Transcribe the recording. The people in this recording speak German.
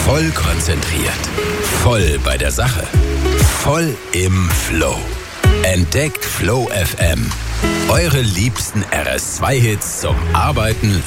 Voll konzentriert. Voll bei der Sache. Voll im Flow. Entdeckt Flow FM. Eure liebsten RS2-Hits zum Arbeiten,